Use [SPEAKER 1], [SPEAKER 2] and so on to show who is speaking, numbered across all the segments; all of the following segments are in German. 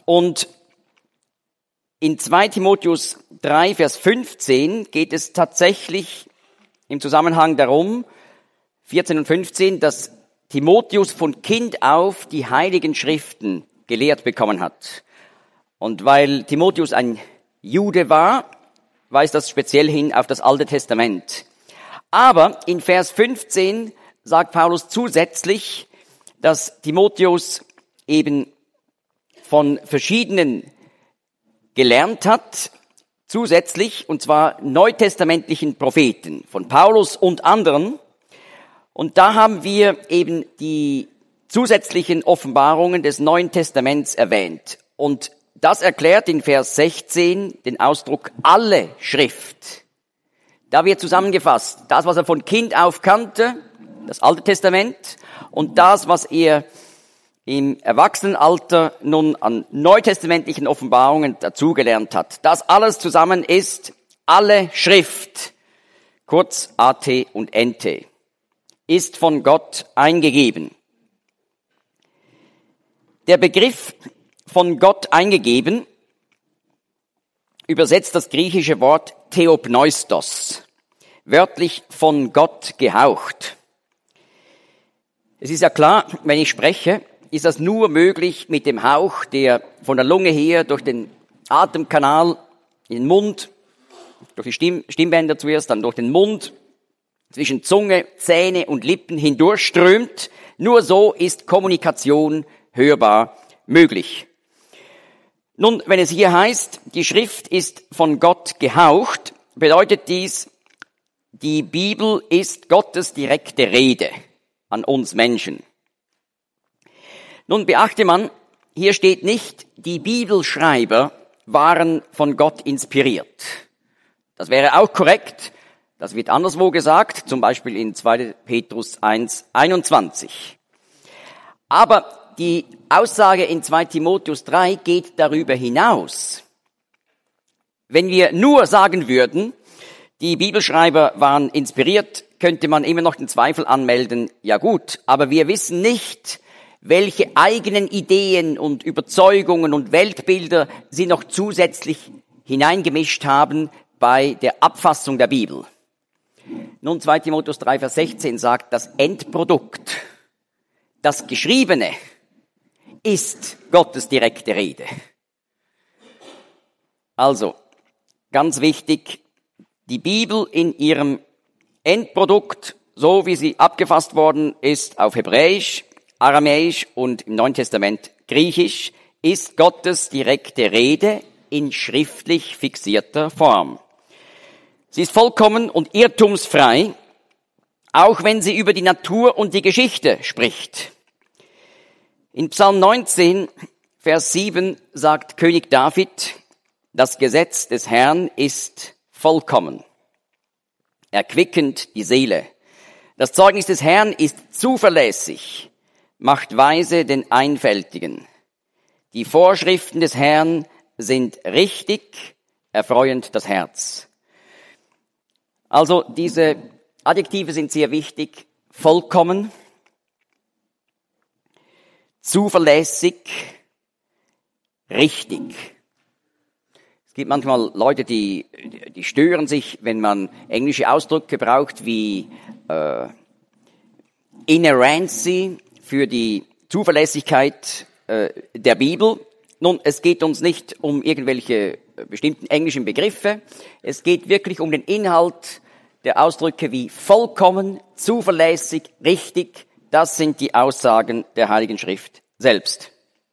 [SPEAKER 1] Und in 2 Timotheus 3, Vers 15 geht es tatsächlich im Zusammenhang darum, 14 und 15, dass Timotheus von Kind auf die Heiligen Schriften gelehrt bekommen hat. Und weil Timotheus ein Jude war, weist das speziell hin auf das Alte Testament. Aber in Vers 15 sagt Paulus zusätzlich, dass Timotheus eben von verschiedenen gelernt hat, zusätzlich, und zwar neutestamentlichen Propheten, von Paulus und anderen. Und da haben wir eben die zusätzlichen Offenbarungen des Neuen Testaments erwähnt. Und das erklärt in Vers 16 den Ausdruck alle Schrift. Da wird zusammengefasst, das, was er von Kind auf kannte, das Alte Testament, und das, was er im Erwachsenenalter nun an neutestamentlichen Offenbarungen dazugelernt hat. Das alles zusammen ist alle Schrift, kurz AT und NT, ist von Gott eingegeben. Der Begriff von Gott eingegeben übersetzt das griechische Wort Theopneustos, wörtlich von Gott gehaucht. Es ist ja klar, wenn ich spreche, ist das nur möglich mit dem Hauch, der von der Lunge her durch den Atemkanal in den Mund, durch die Stimmbänder zuerst, dann durch den Mund, zwischen Zunge, Zähne und Lippen hindurchströmt. Nur so ist Kommunikation hörbar möglich. Nun, wenn es hier heißt, die Schrift ist von Gott gehaucht, bedeutet dies, die Bibel ist Gottes direkte Rede an uns Menschen. Nun beachte man, hier steht nicht, die Bibelschreiber waren von Gott inspiriert. Das wäre auch korrekt. Das wird anderswo gesagt, zum Beispiel in 2. Petrus 1, 21. Aber die Aussage in 2 Timotheus 3 geht darüber hinaus. Wenn wir nur sagen würden, die Bibelschreiber waren inspiriert, könnte man immer noch den Zweifel anmelden, ja gut, aber wir wissen nicht, welche eigenen Ideen und Überzeugungen und Weltbilder sie noch zusätzlich hineingemischt haben bei der Abfassung der Bibel. Nun, 2 Timotheus 3, Vers 16 sagt, das Endprodukt, das Geschriebene, ist Gottes direkte Rede. Also, ganz wichtig, die Bibel in ihrem Endprodukt, so wie sie abgefasst worden ist auf Hebräisch, Aramäisch und im Neuen Testament Griechisch, ist Gottes direkte Rede in schriftlich fixierter Form. Sie ist vollkommen und irrtumsfrei, auch wenn sie über die Natur und die Geschichte spricht. In Psalm 19, Vers 7 sagt König David, das Gesetz des Herrn ist vollkommen, erquickend die Seele. Das Zeugnis des Herrn ist zuverlässig, macht weise den Einfältigen. Die Vorschriften des Herrn sind richtig, erfreuend das Herz. Also diese Adjektive sind sehr wichtig. Vollkommen, zuverlässig, richtig. Es gibt manchmal Leute, die stören sich, wenn man englische Ausdrücke braucht wie Inerrancy für die Zuverlässigkeit der Bibel. Nun, es geht uns nicht um irgendwelche bestimmten englischen Begriffe. Es geht wirklich um den Inhalt der Ausdrücke wie vollkommen, zuverlässig, richtig. Das sind die Aussagen der Heiligen Schrift selbst.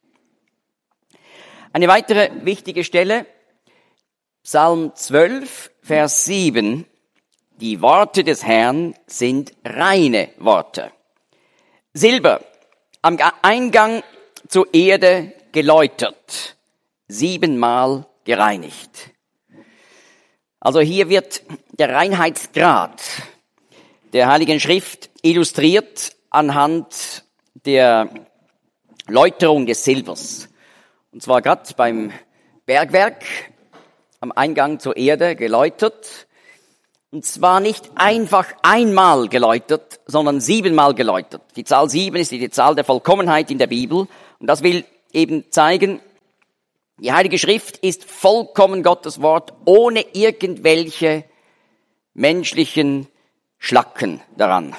[SPEAKER 1] Eine weitere wichtige Stelle, Psalm 12, Vers 7. Die Worte des Herrn sind reine Worte. Silber, am Eingang zur Erde geläutert, 7-mal gereinigt. Also hier wird der Reinheitsgrad der Heiligen Schrift illustriert anhand der Läuterung des Silbers. Und zwar gerade beim Bergwerk am Eingang zur Erde geläutert. Und zwar nicht einfach einmal geläutert, sondern 7-mal geläutert. Die Zahl 7 ist die Zahl der Vollkommenheit in der Bibel. Und das will eben zeigen, Die Heilige Schrift ist vollkommen Gottes Wort, ohne irgendwelche menschlichen Schlacken daran.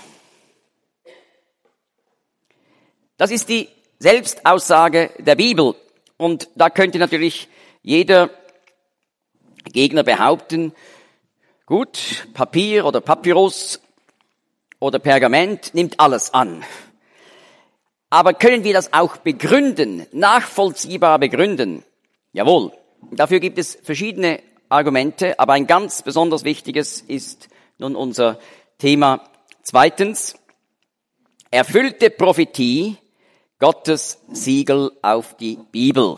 [SPEAKER 1] Das ist die Selbstaussage der Bibel. Und da könnte natürlich jeder Gegner behaupten, gut, Papier oder Papyrus oder Pergament nimmt alles an. Aber können wir das auch begründen, nachvollziehbar begründen? Jawohl, dafür gibt es verschiedene Argumente, aber ein ganz besonders wichtiges ist nun unser Thema. Zweitens, erfüllte Prophetie, Gottes Siegel auf die Bibel.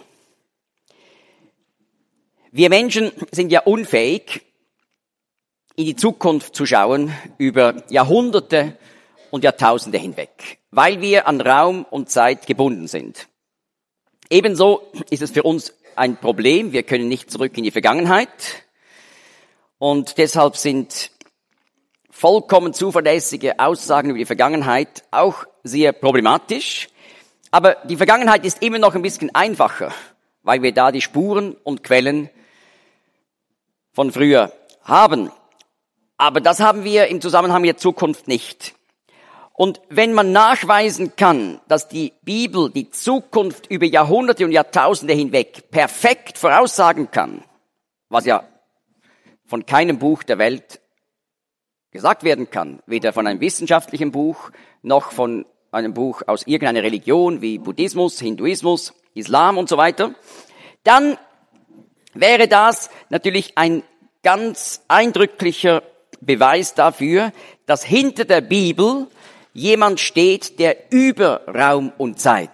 [SPEAKER 1] Wir Menschen sind ja unfähig, in die Zukunft zu schauen über Jahrhunderte und Jahrtausende hinweg, weil wir an Raum und Zeit gebunden sind. Ebenso ist es für uns ein Problem, wir können nicht zurück in die Vergangenheit und deshalb sind vollkommen zuverlässige Aussagen über die Vergangenheit auch sehr problematisch. Aber die Vergangenheit ist immer noch ein bisschen einfacher, weil wir da die Spuren und Quellen von früher haben. Aber das haben wir im Zusammenhang mit der Zukunft nicht. Und wenn man nachweisen kann, dass die Bibel die Zukunft über Jahrhunderte und Jahrtausende hinweg perfekt voraussagen kann, was ja von keinem Buch der Welt gesagt werden kann, weder von einem wissenschaftlichen Buch noch von einem Buch aus irgendeiner Religion wie Buddhismus, Hinduismus, Islam und so weiter, dann wäre das natürlich ein ganz eindrücklicher Beweis dafür, dass hinter der Bibel jemand steht, der über Raum und Zeit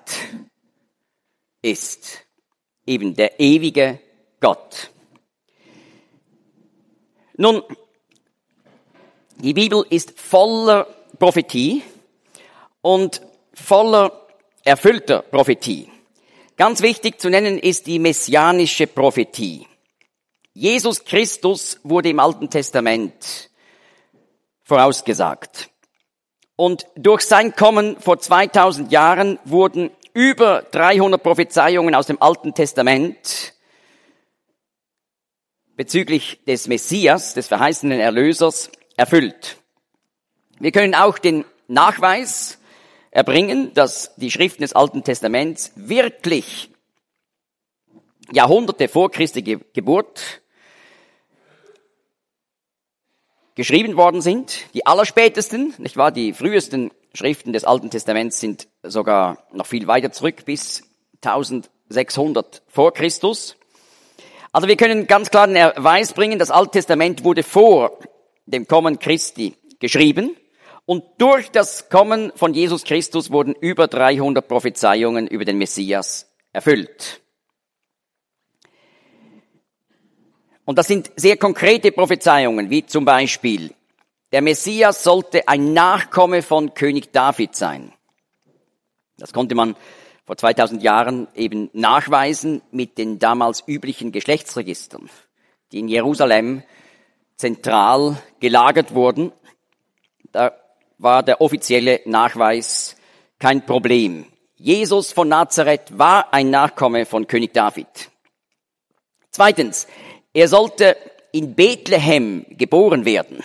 [SPEAKER 1] ist. Eben der ewige Gott. Nun, die Bibel ist voller Prophetie und voller erfüllter Prophetie. Ganz wichtig zu nennen ist die messianische Prophetie. Jesus Christus wurde im Alten Testament vorausgesagt. Und durch sein Kommen vor 2000 Jahren wurden über 300 Prophezeiungen aus dem Alten Testament bezüglich des Messias, des verheißenen Erlösers, erfüllt. Wir können auch den Nachweis erbringen, dass die Schriften des Alten Testaments wirklich Jahrhunderte vor Christi Geburt geschrieben worden sind. Die allerspätesten, nicht wahr? Die frühesten Schriften des Alten Testaments sind sogar noch viel weiter zurück, bis 1600 vor Christus. Also wir können ganz klar den Erweis bringen, das Alte Testament wurde vor dem Kommen Christi geschrieben und durch das Kommen von Jesus Christus wurden über 300 Prophezeiungen über den Messias erfüllt. Und das sind sehr konkrete Prophezeiungen, wie zum Beispiel, der Messias sollte ein Nachkomme von König David sein. Das konnte man vor 2000 Jahren eben nachweisen mit den damals üblichen Geschlechtsregistern, die in Jerusalem zentral gelagert wurden. Da war der offizielle Nachweis kein Problem. Jesus von Nazareth war ein Nachkomme von König David. Zweitens, er sollte in Bethlehem geboren werden.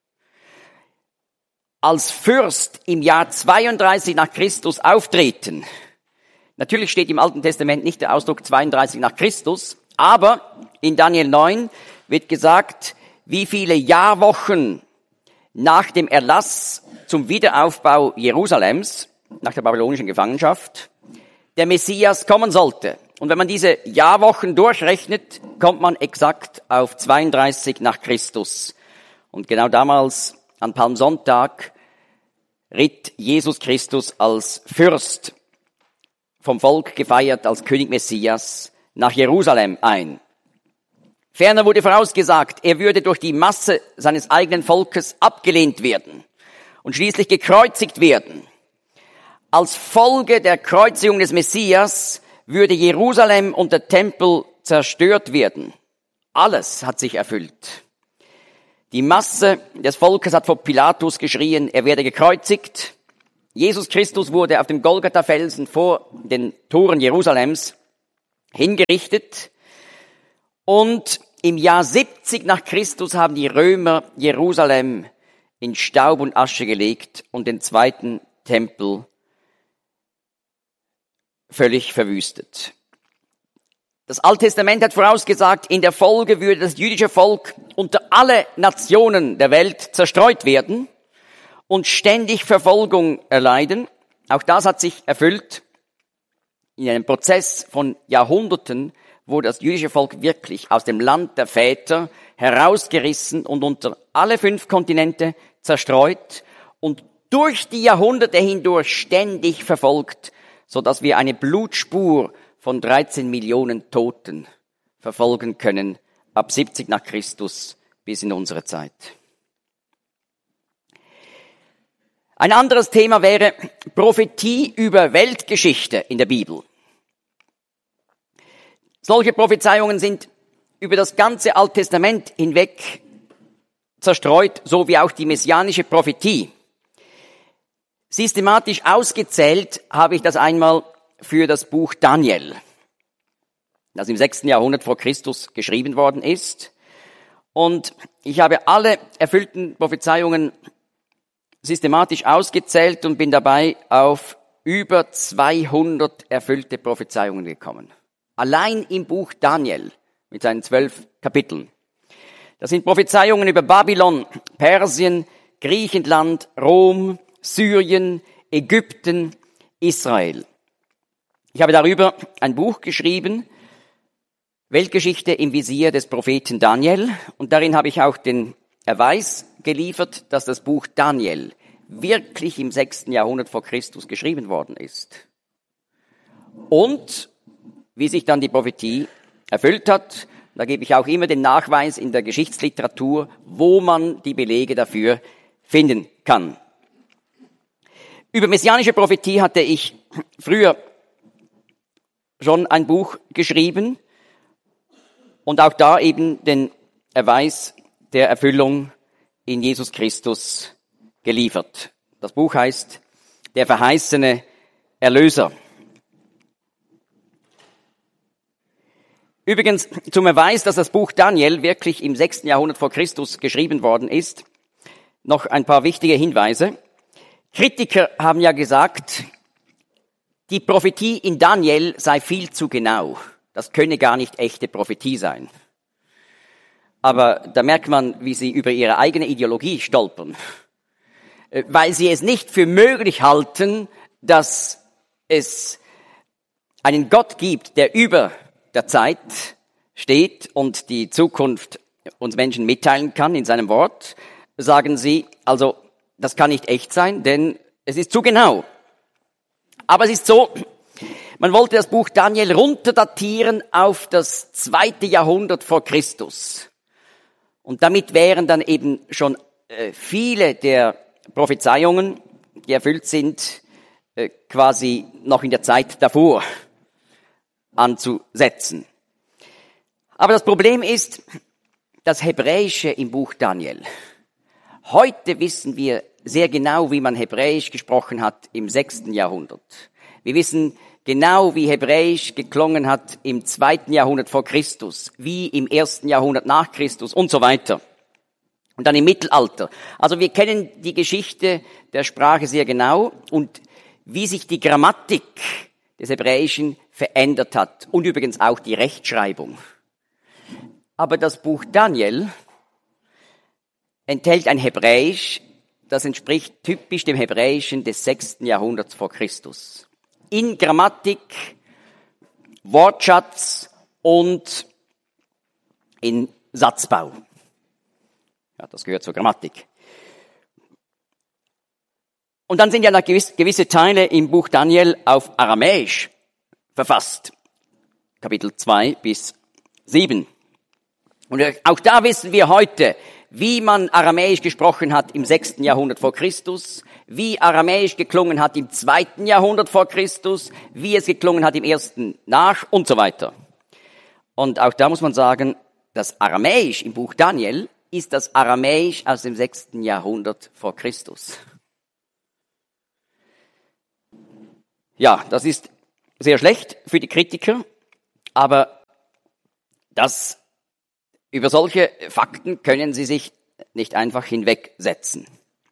[SPEAKER 1] Als Fürst im Jahr 32 nach Christus auftreten. Natürlich steht im Alten Testament nicht der Ausdruck 32 nach Christus, aber in Daniel 9 wird gesagt, wie viele Jahrwochen nach dem Erlass zum Wiederaufbau Jerusalems, nach der babylonischen Gefangenschaft, der Messias kommen sollte. Und wenn man diese Jahrwochen durchrechnet, kommt man exakt auf 32 nach Christus. Und genau damals, an Palmsonntag, ritt Jesus Christus als Fürst, vom Volk gefeiert als König Messias, nach Jerusalem ein. Ferner wurde vorausgesagt, er würde durch die Masse seines eigenen Volkes abgelehnt werden und schließlich gekreuzigt werden. Als Folge der Kreuzigung des Messias würde Jerusalem und der Tempel zerstört werden. Alles hat sich erfüllt. Die Masse des Volkes hat vor Pilatus geschrien, er werde gekreuzigt. Jesus Christus wurde auf dem Golgatha-Felsen vor den Toren Jerusalems hingerichtet. Und im Jahr 70 nach Christus haben die Römer Jerusalem in Staub und Asche gelegt und den zweiten Tempel völlig verwüstet. Das Alte Testament hat vorausgesagt, in der Folge würde das jüdische Volk unter alle Nationen der Welt zerstreut werden und ständig Verfolgung erleiden. Auch das hat sich erfüllt. In einem Prozess von Jahrhunderten wurde das jüdische Volk wirklich aus dem Land der Väter herausgerissen und unter alle 5 Kontinente zerstreut und durch die Jahrhunderte hindurch ständig verfolgt, sodass wir eine Blutspur von 13 Millionen Toten verfolgen können, ab 70 nach Christus bis in unsere Zeit. Ein anderes Thema wäre Prophetie über Weltgeschichte in der Bibel. Solche Prophezeiungen sind über das ganze Alte Testament hinweg zerstreut, so wie auch die messianische Prophetie. Systematisch ausgezählt habe ich das einmal für das Buch Daniel, das im 6. Jahrhundert vor Christus geschrieben worden ist. Und ich habe alle erfüllten Prophezeiungen systematisch ausgezählt und bin dabei auf über 200 erfüllte Prophezeiungen gekommen. Allein im Buch Daniel mit seinen 12 Kapiteln. Das sind Prophezeiungen über Babylon, Persien, Griechenland, Rom, Syrien, Ägypten, Israel. Ich habe darüber ein Buch geschrieben, Weltgeschichte im Visier des Propheten Daniel. Und darin habe ich auch den Erweis geliefert, dass das Buch Daniel wirklich im 6. Jahrhundert vor Christus geschrieben worden ist. Und wie sich dann die Prophetie erfüllt hat, da gebe ich auch immer den Nachweis in der Geschichtsliteratur, wo man die Belege dafür finden kann. Über messianische Prophetie hatte ich früher schon ein Buch geschrieben und auch da eben den Erweis der Erfüllung in Jesus Christus geliefert. Das Buch heißt Der verheißene Erlöser. Übrigens zum Erweis, dass das Buch Daniel wirklich im 6. Jahrhundert vor Christus geschrieben worden ist, noch ein paar wichtige Hinweise. Kritiker haben ja gesagt, die Prophetie in Daniel sei viel zu genau. Das könne gar nicht echte Prophetie sein. Aber da merkt man, wie sie über ihre eigene Ideologie stolpern. Weil sie es nicht für möglich halten, dass es einen Gott gibt, der über der Zeit steht und die Zukunft uns Menschen mitteilen kann in seinem Wort, sagen sie, also das kann nicht echt sein, denn es ist zu genau. Aber es ist so, man wollte das Buch Daniel runterdatieren auf das 2. Jahrhundert vor Christus. Und damit wären dann eben schon viele der Prophezeiungen, die erfüllt sind, quasi noch in der Zeit davor anzusetzen. Aber das Problem ist das Hebräische im Buch Daniel. Heute wissen wir sehr genau, wie man Hebräisch gesprochen hat im 6. Jahrhundert. Wir wissen genau, wie Hebräisch geklungen hat im 2. Jahrhundert vor Christus, wie im 1. Jahrhundert nach Christus und so weiter. Und dann im Mittelalter. Also wir kennen die Geschichte der Sprache sehr genau und wie sich die Grammatik des Hebräischen verändert hat und übrigens auch die Rechtschreibung. Aber das Buch Daniel enthält ein Hebräisch, das entspricht typisch dem Hebräischen des 6. Jahrhunderts vor Christus. In Grammatik, Wortschatz und in Satzbau. Ja, das gehört zur Grammatik. Und dann sind ja noch gewisse Teile im Buch Daniel auf Aramäisch verfasst. Kapitel 2 bis 7. Und auch da wissen wir heute, wie man Aramäisch gesprochen hat im 6. Jahrhundert vor Christus, wie Aramäisch geklungen hat im 2. Jahrhundert vor Christus, wie es geklungen hat im 1. nach und so weiter. Und auch da muss man sagen, das Aramäisch im Buch Daniel ist das Aramäisch aus dem 6. Jahrhundert vor Christus. Ja, das ist sehr schlecht für die Kritiker, aber das über solche Fakten können Sie sich nicht einfach hinwegsetzen.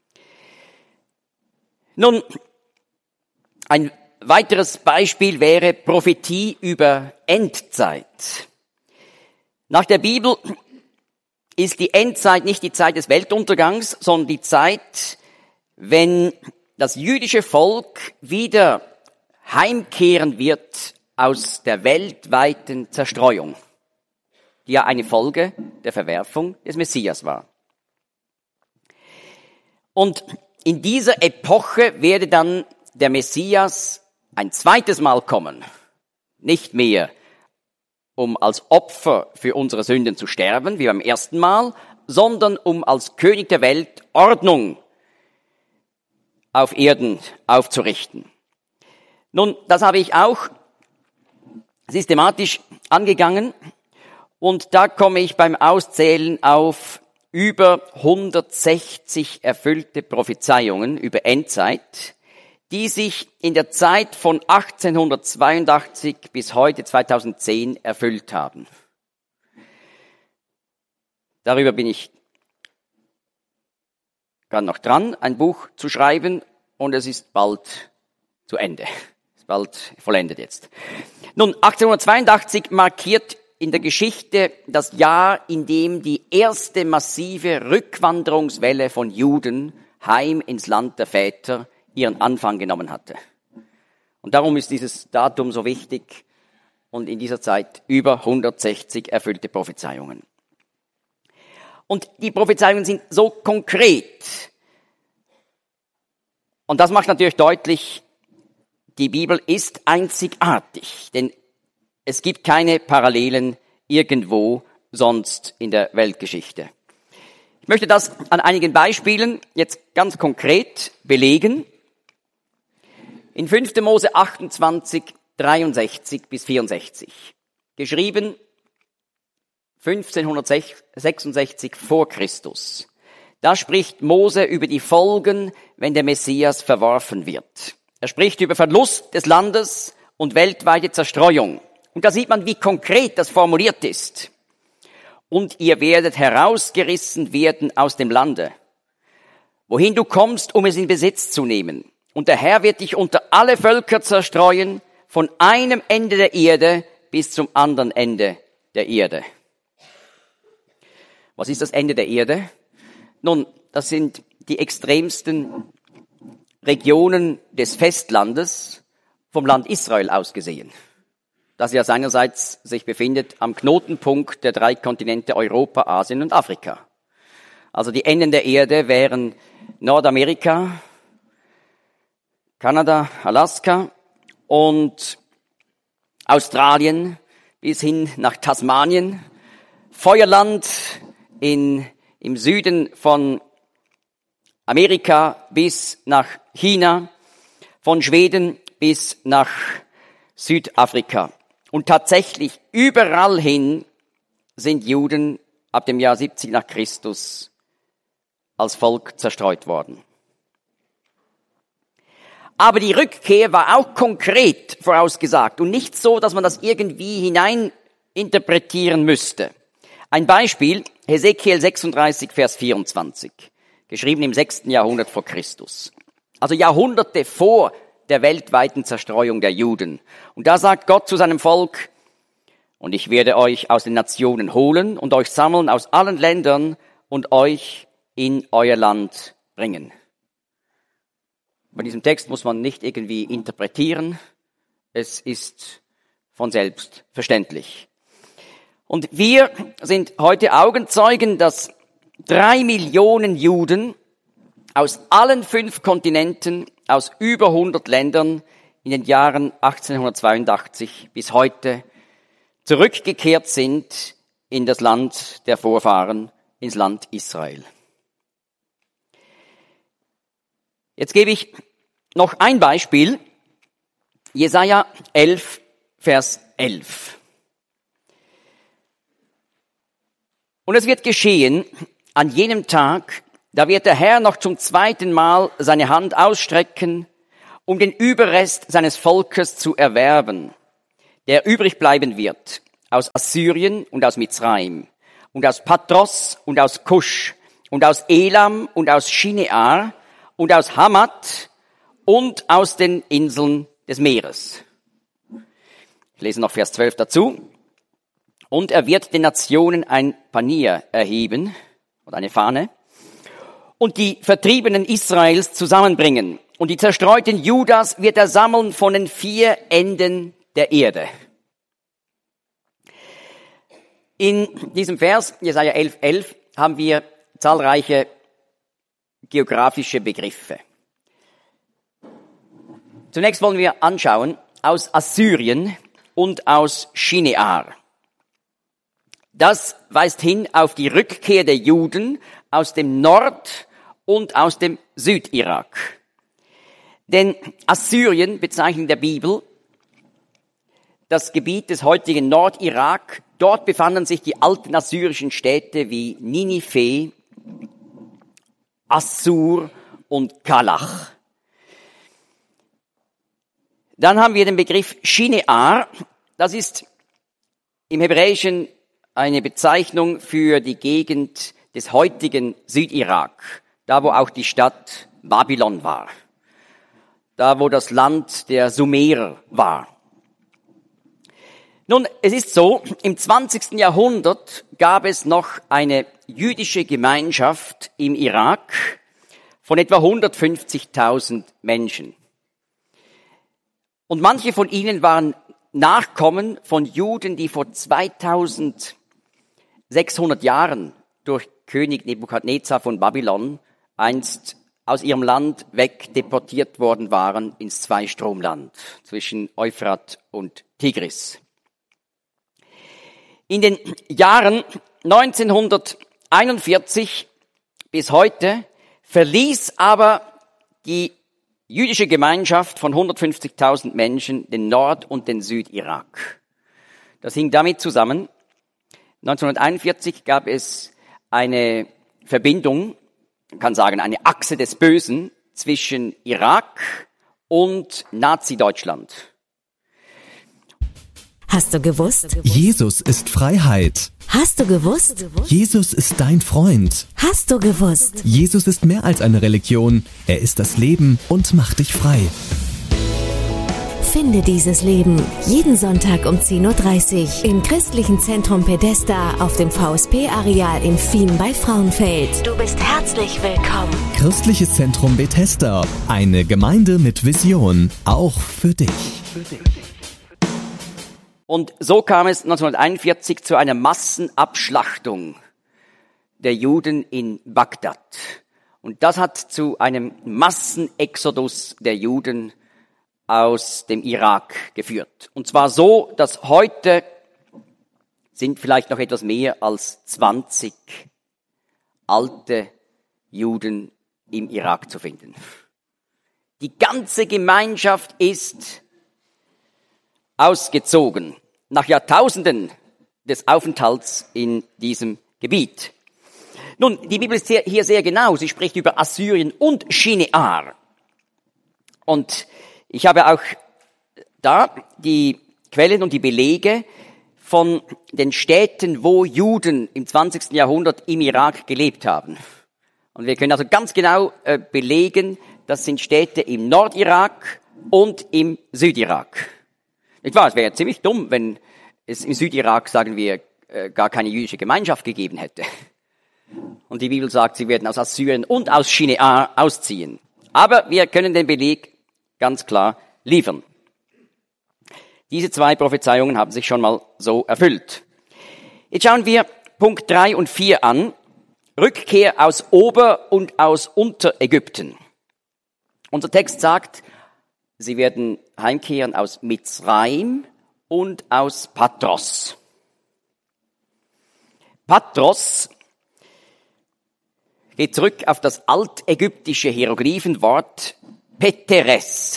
[SPEAKER 1] Nun, ein weiteres Beispiel wäre Prophetie über Endzeit. Nach der Bibel ist die Endzeit nicht die Zeit des Weltuntergangs, sondern die Zeit, wenn das jüdische Volk wieder heimkehren wird aus der weltweiten Zerstreuung, die ja eine Folge der Verwerfung des Messias war. Und in dieser Epoche werde dann der Messias ein zweites Mal kommen, nicht mehr um als Opfer für unsere Sünden zu sterben, wie beim ersten Mal, sondern um als König der Welt Ordnung auf Erden aufzurichten. Nun, das habe ich auch systematisch angegangen und da komme ich beim Auszählen auf über 160 erfüllte Prophezeiungen über Endzeit, die sich in der Zeit von 1882 bis heute 2010 erfüllt haben. Darüber bin ich gerade noch dran, ein Buch zu schreiben und es ist bald zu Ende. Ist bald vollendet jetzt. Nun, 1882 markiert in der Geschichte das Jahr, in dem die erste massive Rückwanderungswelle von Juden heim ins Land der Väter ihren Anfang genommen hatte. Und darum ist dieses Datum so wichtig und in dieser Zeit über 160 erfüllte Prophezeiungen. Und die Prophezeiungen sind so konkret. Und das macht natürlich deutlich, die Bibel ist einzigartig, denn es gibt keine Parallelen irgendwo sonst in der Weltgeschichte. Ich möchte das an einigen Beispielen jetzt ganz konkret belegen. In 5. Mose 28, 63 bis 64, geschrieben 1566 vor Christus. Da spricht Mose über die Folgen, wenn der Messias verworfen wird. Er spricht über Verlust des Landes und weltweite Zerstreuung. Und da sieht man, wie konkret das formuliert ist. Und ihr werdet herausgerissen werden aus dem Lande, wohin du kommst, um es in Besitz zu nehmen. Und der Herr wird dich unter alle Völker zerstreuen, von einem Ende der Erde bis zum anderen Ende der Erde. Was ist das Ende der Erde? Nun, das sind die extremsten Regionen des Festlandes vom Land Israel aus gesehen, das ja seinerseits sich befindet am Knotenpunkt der 3 Kontinente Europa, Asien und Afrika. Also die Enden der Erde wären Nordamerika, Kanada, Alaska und Australien bis hin nach Tasmanien, Feuerland im Süden von Amerika bis nach China, von Schweden bis nach Südafrika. Und tatsächlich überall hin sind Juden ab dem Jahr 70 nach Christus als Volk zerstreut worden. Aber die Rückkehr war auch konkret vorausgesagt und nicht so, dass man das irgendwie hinein interpretieren müsste. Ein Beispiel, Hesekiel 36, Vers 24, geschrieben im 6. Jahrhundert vor Christus. Also Jahrhunderte vor der weltweiten Zerstreuung der Juden. Und da sagt Gott zu seinem Volk, und ich werde euch aus den Nationen holen und euch sammeln aus allen Ländern und euch in euer Land bringen. Bei diesem Text muss man nicht irgendwie interpretieren. Es ist von selbst verständlich. Und wir sind heute Augenzeugen, dass 3 Millionen Juden aus allen 5 Kontinenten, aus über 100 Ländern in den Jahren 1882 bis heute zurückgekehrt sind in das Land der Vorfahren, ins Land Israel. Jetzt gebe ich noch ein Beispiel. Jesaja 11, Vers 11. Und es wird geschehen, an jenem Tag, da wird der Herr noch zum 2. Mal seine Hand ausstrecken, um den Überrest seines Volkes zu erwerben, der übrig bleiben wird aus Assyrien und aus Mizraim, und aus Patros und aus Kusch und aus Elam und aus Shinear und aus Hamat und aus den Inseln des Meeres. Ich lese noch Vers 12 dazu. Und er wird den Nationen ein Panier erheben, oder eine Fahne, und die Vertriebenen Israels zusammenbringen. Und die zerstreuten Judas wird er sammeln von den 4 Enden der Erde. In diesem Vers, Jesaja 11,11, haben wir zahlreiche geografische Begriffe. Zunächst wollen wir anschauen, aus Assyrien und aus Shinear. Das weist hin auf die Rückkehr der Juden aus dem Nord- und aus dem Südirak. Denn Assyrien bezeichnet in der Bibel das Gebiet des heutigen Nordirak. Dort befanden sich die alten assyrischen Städte wie Ninive, Assur und Kalach. Dann haben wir den Begriff Shinear. Das ist im Hebräischen eine Bezeichnung für die Gegend des heutigen Südirak, da wo auch die Stadt Babylon war, da wo das Land der Sumerer war. Nun, es ist so, im 20. Jahrhundert gab es noch eine jüdische Gemeinschaft im Irak von etwa 150.000 Menschen. Und manche von ihnen waren Nachkommen von Juden, die vor 2600 Jahren durch König Nebukadnezar von Babylon einst aus ihrem Land weg deportiert worden waren ins Zweistromland zwischen Euphrat und Tigris. In den Jahren 1941 bis heute verließ aber die jüdische Gemeinschaft von 150.000 Menschen den Nord- und den Südirak. Das hing damit zusammen, 1941 gab es eine Verbindung, man kann sagen eine Achse des Bösen zwischen Irak und Nazi-Deutschland.
[SPEAKER 2] Hast du gewusst?
[SPEAKER 3] Jesus ist Freiheit.
[SPEAKER 2] Hast du gewusst?
[SPEAKER 3] Jesus ist dein Freund.
[SPEAKER 2] Hast du gewusst?
[SPEAKER 3] Jesus ist mehr als eine Religion. Er ist das Leben und macht dich frei.
[SPEAKER 2] Finde dieses Leben jeden Sonntag um 10.30 Uhr im Christlichen Zentrum Pedesta auf dem VSP-Areal in Fien bei Frauenfeld. Du bist herzlich willkommen.
[SPEAKER 3] Christliches Zentrum Bethesda. Eine Gemeinde mit Vision. Auch für dich.
[SPEAKER 1] Und so kam es 1941 zu einer Massenabschlachtung der Juden in Bagdad. Und das hat zu einem Massenexodus der Juden aus dem Irak geführt. Und zwar so, dass heute sind vielleicht noch etwas mehr als 20 alte Juden im Irak zu finden. Die ganze Gemeinschaft ist ausgezogen, nach Jahrtausenden des Aufenthalts in diesem Gebiet. Nun, die Bibel ist hier sehr genau. Sie spricht über Assyrien und Shinear. Und ich habe auch da die Quellen und die Belege von den Städten, wo Juden im 20. Jahrhundert im Irak gelebt haben. Und wir können also ganz genau belegen, das sind Städte im Nordirak und im Südirak. Nicht wahr? Es wäre ziemlich dumm, wenn es im Südirak, sagen wir, gar keine jüdische Gemeinschaft gegeben hätte. Und die Bibel sagt, sie werden aus Assyrien und aus Shinear ausziehen. Aber wir können den Beleg ganz klar liefern. Diese 2 Prophezeiungen haben sich schon mal so erfüllt. Jetzt schauen wir Punkt 3 und 4 an. Rückkehr aus Ober- und aus Unterägypten. Unser Text sagt, sie werden heimkehren aus Mizraim und aus Patros. Patros geht zurück auf das altägyptische Hieroglyphenwort Peteres.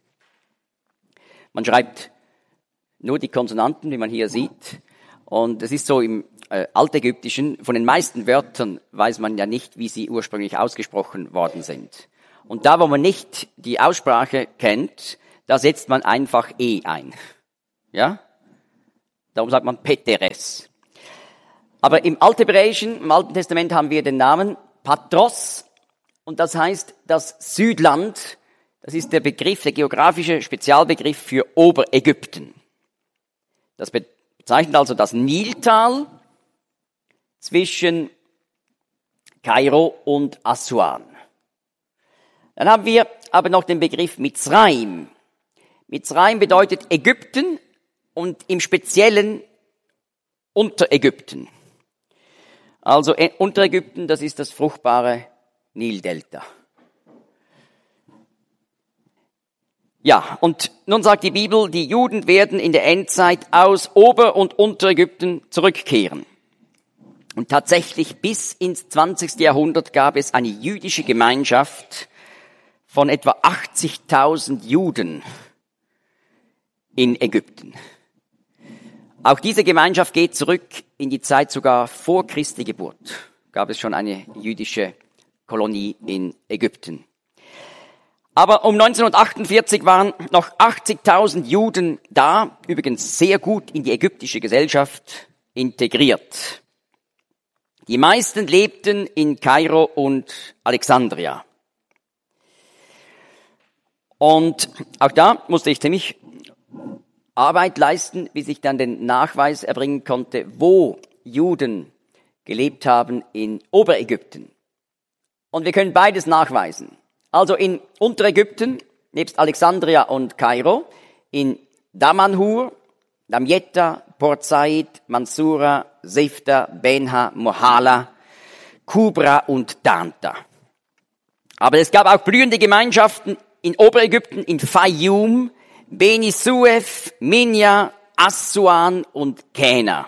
[SPEAKER 1] Man schreibt nur die Konsonanten, wie man hier sieht. Und es ist so im Altägyptischen, von den meisten Wörtern weiß man ja nicht, wie sie ursprünglich ausgesprochen worden sind. Und da, wo man nicht die Aussprache kennt, da setzt man einfach E ein. Ja? Darum sagt man Peteres. Aber im Alten Testament haben wir den Namen Patros und das heißt das Südland. Das ist der Begriff, der geografische Spezialbegriff für Oberägypten. Das bezeichnet also das Niltal zwischen Kairo und Assuan. Dann haben wir aber noch den Begriff Mizraim. Mizraim bedeutet Ägypten und im Speziellen Unterägypten. Also Unterägypten, das ist das fruchtbare Nildelta. Ja, und nun sagt die Bibel, die Juden werden in der Endzeit aus Ober- und Unterägypten zurückkehren. Und tatsächlich bis ins 20. Jahrhundert gab es eine jüdische Gemeinschaft von etwa 80.000 Juden in Ägypten. Auch diese Gemeinschaft geht zurück in die Zeit sogar vor Christi Geburt. Gab es schon eine jüdische Kolonie in Ägypten. Aber um 1948 waren noch 80.000 Juden da, übrigens sehr gut in die ägyptische Gesellschaft integriert. Die meisten lebten in Kairo und Alexandria. Und auch da musste ich ziemlich Arbeit leisten, bis ich dann den Nachweis erbringen konnte, wo Juden gelebt haben in Oberägypten. Und wir können beides nachweisen. Also in Unterägypten, nebst Alexandria und Kairo, in Damanhur, Damietta, Port Said, Mansura, Sefta, Benha, Mohala, Kubra und Danta. Aber es gab auch blühende Gemeinschaften in Oberägypten, in Fayyum, Beni Suef, Minya, Assuan und Kena.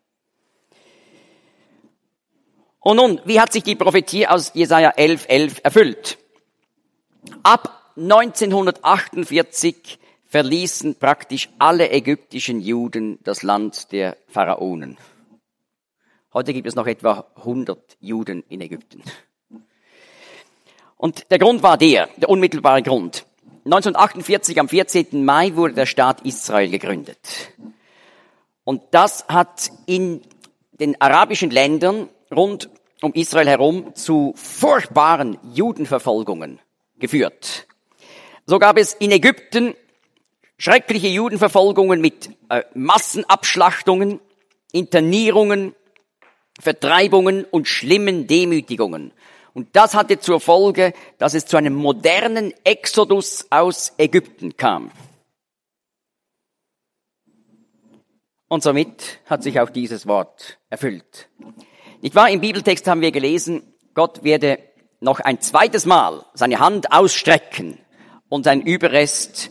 [SPEAKER 1] Und nun, wie hat sich die Prophetie aus Jesaja 11,11 erfüllt? Ab 1948 verließen praktisch alle ägyptischen Juden das Land der Pharaonen. Heute gibt es noch etwa 100 Juden in Ägypten. Und der Grund war der unmittelbare Grund. 1948, am 14. Mai, wurde der Staat Israel gegründet. Und das hat in den arabischen Ländern rund um Israel herum zu furchtbaren Judenverfolgungen geführt. So gab es in Ägypten schreckliche Judenverfolgungen mit Massenabschlachtungen, Internierungen, Vertreibungen und schlimmen Demütigungen. Und das hatte zur Folge, dass es zu einem modernen Exodus aus Ägypten kam. Und somit hat sich auch dieses Wort erfüllt. Nicht wahr? Im Bibeltext haben wir gelesen, Gott werde noch ein zweites Mal seine Hand ausstrecken und seinen Überrest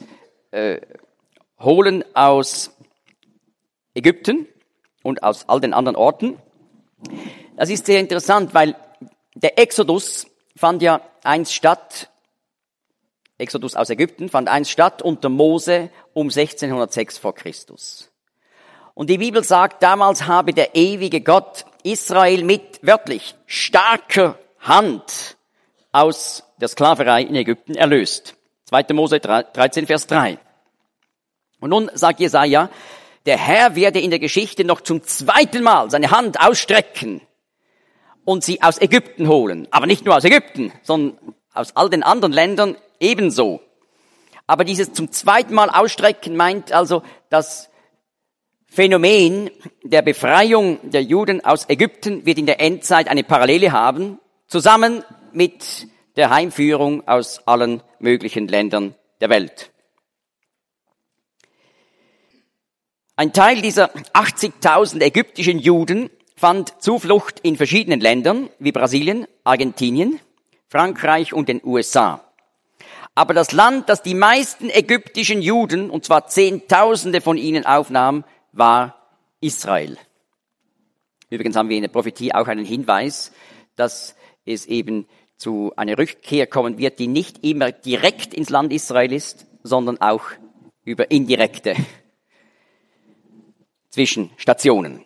[SPEAKER 1] holen aus Ägypten und aus all den anderen Orten. Das ist sehr interessant, weil der Exodus fand ja einst statt, Exodus aus Ägypten fand einst statt unter Mose um 1606 vor Christus. Und die Bibel sagt, damals habe der ewige Gott Israel mit wörtlich starker Hand aus der Sklaverei in Ägypten erlöst. 2. Mose 13, Vers 3. Und nun sagt Jesaja, der Herr werde in der Geschichte noch zum zweiten Mal seine Hand ausstrecken und sie aus Ägypten holen. Aber nicht nur aus Ägypten, sondern aus all den anderen Ländern ebenso. Aber dieses zum zweiten Mal ausstrecken meint also das Phänomen der Befreiung der Juden aus Ägypten wird in der Endzeit eine Parallele haben, zusammen mit der Heimführung aus allen möglichen Ländern der Welt. Ein Teil dieser 80.000 ägyptischen Juden fand Zuflucht in verschiedenen Ländern wie Brasilien, Argentinien, Frankreich und den USA. Aber das Land, das die meisten ägyptischen Juden, und zwar Zehntausende von ihnen aufnahm, war Israel. Übrigens haben wir in der Prophetie auch einen Hinweis, dass es eben zu einer Rückkehr kommen wird, die nicht immer direkt ins Land Israel ist, sondern auch über indirekte Zwischenstationen.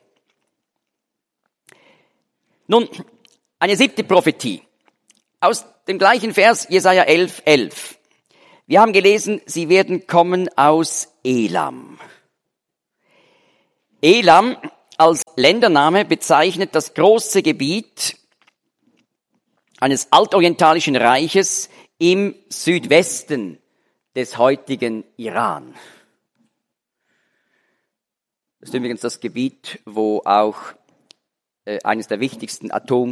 [SPEAKER 1] Nun, eine 7. Prophetie. Aus dem gleichen Vers, Jesaja 11,11. Wir haben gelesen, sie werden kommen aus Elam. Elam als Ländername bezeichnet das große Gebiet eines altorientalischen Reiches im Südwesten des heutigen Iran. Das ist übrigens das Gebiet, wo auch eines der wichtigsten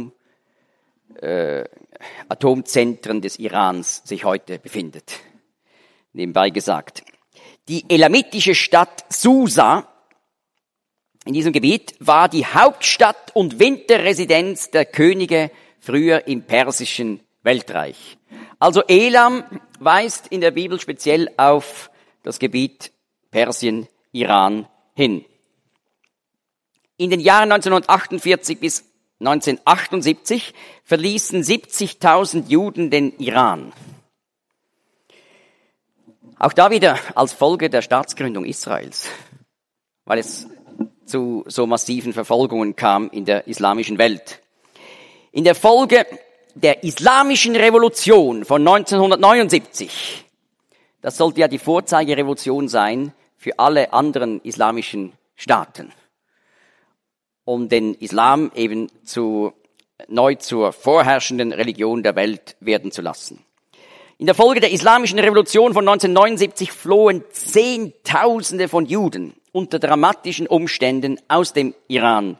[SPEAKER 1] Atomzentren des Irans sich heute befindet. Nebenbei gesagt. Die elamitische Stadt Susa in diesem Gebiet war die Hauptstadt und Winterresidenz der Könige früher im persischen Weltreich. Also Elam weist in der Bibel speziell auf das Gebiet Persien, Iran hin. In den Jahren 1948 bis 1978 verließen 70.000 Juden den Iran. Auch da wieder als Folge der Staatsgründung Israels, weil es zu so massiven Verfolgungen kam in der islamischen Welt. In der Folge der islamischen Revolution von 1979, das sollte ja die Vorzeigerevolution sein für alle anderen islamischen Staaten, um den Islam eben neu zur vorherrschenden Religion der Welt werden zu lassen. In der Folge der islamischen Revolution von 1979 flohen Zehntausende von Juden unter dramatischen Umständen aus dem Iran.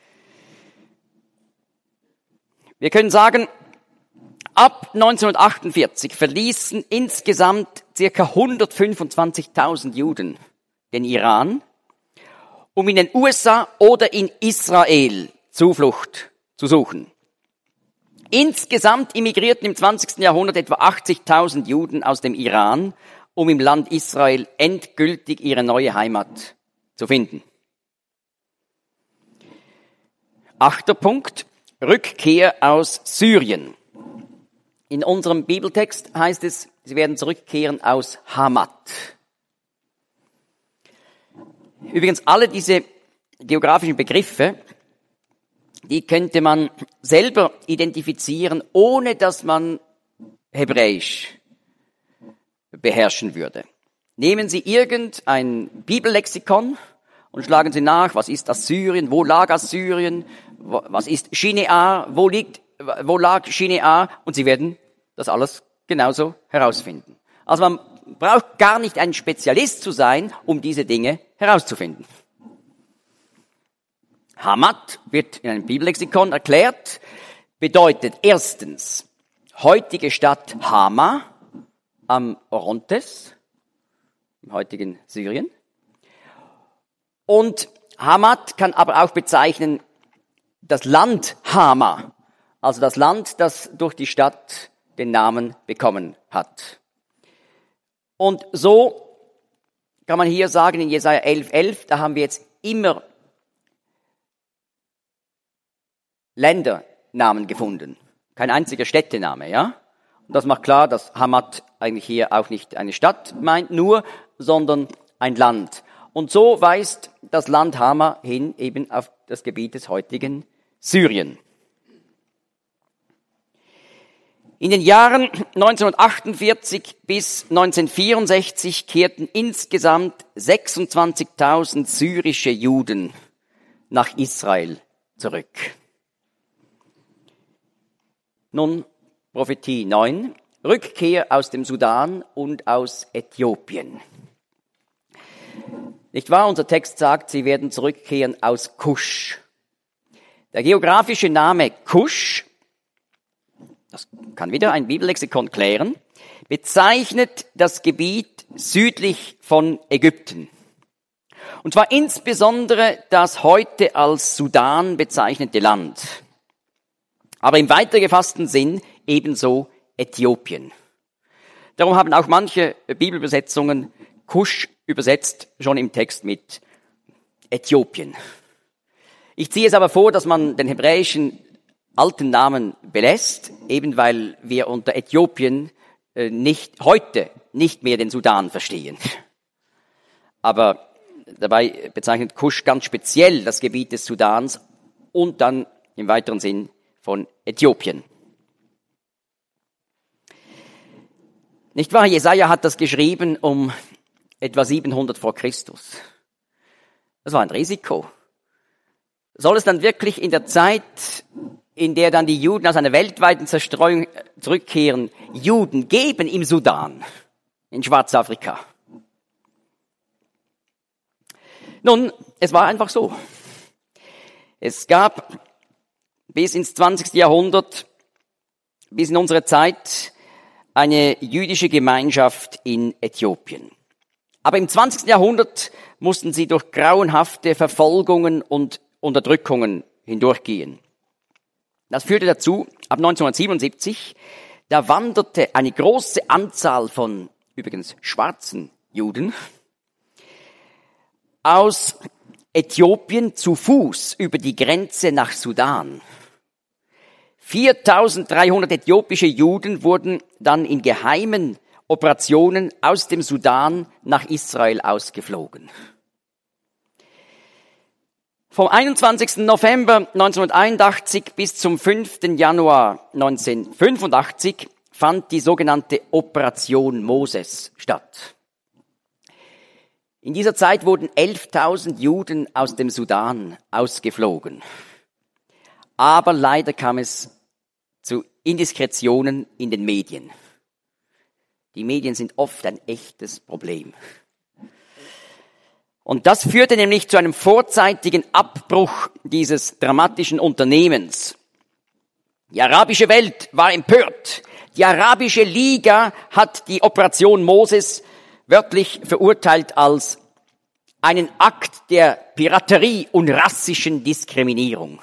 [SPEAKER 1] Wir können sagen, ab 1948 verließen insgesamt ca. 125.000 Juden den Iran, um in den USA oder in Israel Zuflucht zu suchen. Insgesamt immigrierten im 20. Jahrhundert etwa 80.000 Juden aus dem Iran, um im Land Israel endgültig ihre neue Heimat zu finden. 8. Punkt, Rückkehr aus Syrien. In unserem Bibeltext heißt es, sie werden zurückkehren aus Hamat. Übrigens, alle diese geografischen Begriffe, die könnte man selber identifizieren, ohne dass man Hebräisch beherrschen würde. Nehmen Sie irgendein Bibellexikon und schlagen Sie nach, was ist Assyrien, wo lag Assyrien, was ist Shinear, wo lag Shinear, und Sie werden das alles genauso herausfinden. Also man braucht gar nicht ein Spezialist zu sein, um diese Dinge herauszufinden. Hamat wird in einem Bibellexikon erklärt, bedeutet erstens heutige Stadt Hama am Orontes, im heutigen Syrien. Und Hamat kann aber auch bezeichnen das Land Hama, also das Land, das durch die Stadt den Namen bekommen hat. Und so kann man hier sagen, in Jesaja 11,11, da haben wir jetzt immer Ländernamen gefunden. Kein einziger Städtename, ja? Und das macht klar, dass Hamat eigentlich hier auch nicht eine Stadt meint nur, sondern ein Land. Und so weist das Land Hama hin eben auf das Gebiet des heutigen Syrien. In den Jahren 1948 bis 1964 kehrten insgesamt 26.000 syrische Juden nach Israel zurück. Nun Prophetie 9, Rückkehr aus dem Sudan und aus Äthiopien. Nicht wahr? Unser Text sagt, sie werden zurückkehren aus Kusch. Der geografische Name Kusch, das kann wieder ein Bibellexikon klären, bezeichnet das Gebiet südlich von Ägypten. Und zwar insbesondere das heute als Sudan bezeichnete Land. Aber im weiter gefassten Sinn ebenso Äthiopien. Darum haben auch manche Bibelübersetzungen Kusch übersetzt, schon im Text mit Äthiopien. Ich ziehe es aber vor, dass man den hebräischen alten Namen belässt, eben weil wir unter Äthiopien heute nicht mehr den Sudan verstehen. Aber dabei bezeichnet Kusch ganz speziell das Gebiet des Sudans und dann im weiteren Sinn von Äthiopien. Nicht wahr? Jesaja hat das geschrieben um etwa 700 vor Christus. Das war ein Risiko. Soll es dann wirklich in der Zeit, in der dann die Juden aus einer weltweiten Zerstreuung zurückkehren, Juden geben im Sudan, in Schwarzafrika? Nun, es war einfach so. Es gab bis ins 20. Jahrhundert, bis in unsere Zeit, eine jüdische Gemeinschaft in Äthiopien. Aber im 20. Jahrhundert mussten sie durch grauenhafte Verfolgungen und Unterdrückungen hindurchgehen. Das führte dazu, ab 1977, da wanderte eine große Anzahl von, übrigens schwarzen Juden, aus Äthiopien zu Fuß über die Grenze nach Sudan. 4.300 äthiopische Juden wurden dann in geheimen Operationen aus dem Sudan nach Israel ausgeflogen. Vom 21. November 1981 bis zum 5. Januar 1985 fand die sogenannte Operation Moses statt. In dieser Zeit wurden 11.000 Juden aus dem Sudan ausgeflogen. Aber leider kam es zu Indiskretionen in den Medien. Die Medien sind oft ein echtes Problem. Und das führte nämlich zu einem vorzeitigen Abbruch dieses dramatischen Unternehmens. Die arabische Welt war empört. Die Arabische Liga hat die Operation Moses wörtlich verurteilt als einen Akt der Piraterie und rassischen Diskriminierung.